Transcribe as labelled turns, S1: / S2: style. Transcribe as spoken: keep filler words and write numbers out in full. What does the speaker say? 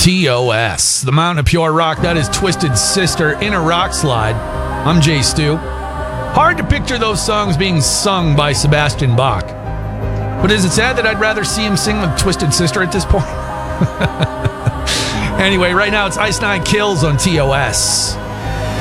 S1: T O S, the Mountain of Pure Rock. That is Twisted Sister in a Rock Slide. I'm Jay Stu. Hard to picture those songs being sung by Sebastian Bach. But is it sad that I'd rather see him sing with Twisted Sister at this point? Anyway, right now it's Ice Nine Kills on T O S.